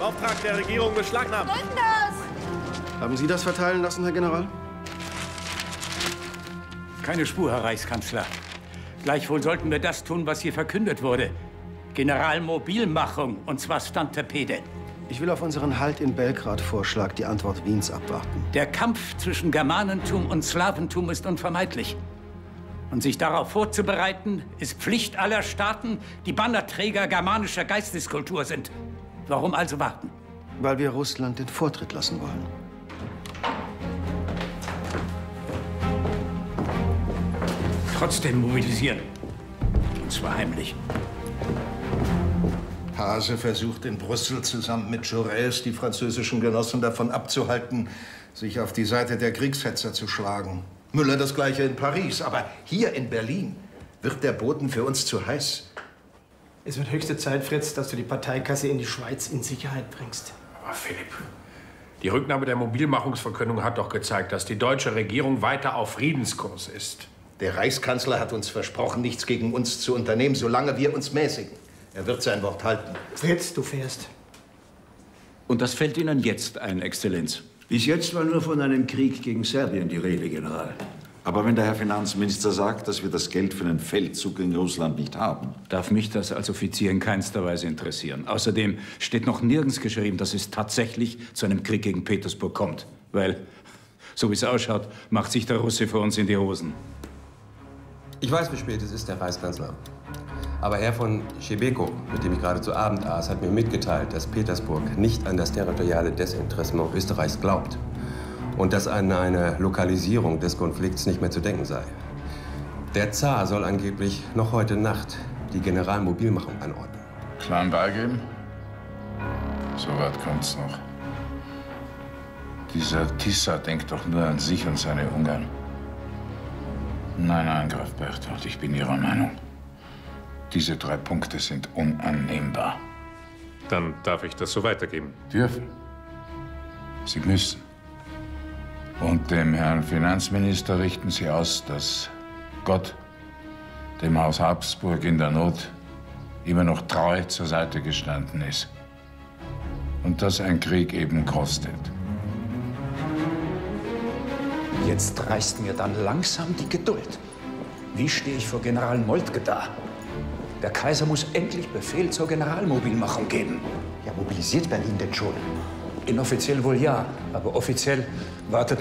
Auftrag der Regierung beschlagnahmt. Haben Sie das verteilen lassen, Herr General? Keine Spur, Herr Reichskanzler. Gleichwohl sollten wir das tun, was hier verkündet wurde. Generalmobilmachung, und zwar Stante pede. Ich will auf unseren Halt in Belgrad-Vorschlag die Antwort Wiens abwarten. Der Kampf zwischen Germanentum und Slawentum ist unvermeidlich. Und sich darauf vorzubereiten, ist Pflicht aller Staaten, die Bannerträger germanischer Geisteskultur sind. Warum also warten? Weil wir Russland den Vortritt lassen wollen. Trotzdem mobilisieren. Und zwar heimlich. Haase versucht in Brüssel zusammen mit Jaurès die französischen Genossen davon abzuhalten, sich auf die Seite der Kriegshetzer zu schlagen. Müller das Gleiche in Paris. Aber hier in Berlin wird der Boden für uns zu heiß. Es wird höchste Zeit, Fritz, dass du die Parteikasse in die Schweiz in Sicherheit bringst. Aber Philipp, die Rücknahme der Mobilmachungsverkündung hat doch gezeigt, dass die deutsche Regierung weiter auf Friedenskurs ist. Der Reichskanzler hat uns versprochen, nichts gegen uns zu unternehmen, solange wir uns mäßigen. Er wird sein Wort halten. Fritz, du fährst. Und das fällt Ihnen jetzt ein, Exzellenz? Bis jetzt war nur von einem Krieg gegen Serbien die Rede, General. Aber wenn der Herr Finanzminister sagt, dass wir das Geld für einen Feldzug in Russland nicht haben, Darf mich das als Offizier in keinster Weise interessieren. Außerdem steht noch nirgends geschrieben, dass es tatsächlich zu einem Krieg gegen Petersburg kommt. Weil, so wie es ausschaut, macht sich der Russe für uns in die Hosen. Ich weiß, wie spät es ist, Herr Reichskanzler. Aber Herr von Schebeko, mit dem ich gerade zu Abend aß, hat mir mitgeteilt, dass Petersburg nicht an das territoriale Desinteressement Österreichs glaubt. Und dass an eine Lokalisierung des Konflikts nicht mehr zu denken sei. Der Zar soll angeblich noch heute Nacht die Generalmobilmachung anordnen. Plan beigeben? So weit kommt's noch. Dieser Tissa denkt doch nur an sich und seine Ungarn. Nein, Graf Berchtold, ich bin Ihrer Meinung. Diese 3 Punkte sind unannehmbar. Dann darf ich das so weitergeben. Dürfen. Sie müssen. Und dem Herrn Finanzminister richten Sie aus, dass Gott dem Haus Habsburg in der Not immer noch treu zur Seite gestanden ist. Und dass ein Krieg eben kostet. Jetzt reißt mir dann langsam die Geduld. Wie stehe ich vor General Moltke da? Der Kaiser muss endlich Befehl zur Generalmobilmachung geben. Ja, mobilisiert Berlin denn schon? Inoffiziell wohl ja, aber offiziell wartet